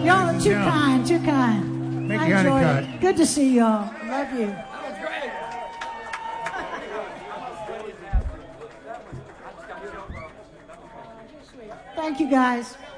Y'all are too kind, too kind. Make I your enjoyed honey it. Good to see y'all. Love you. Thank you, guys.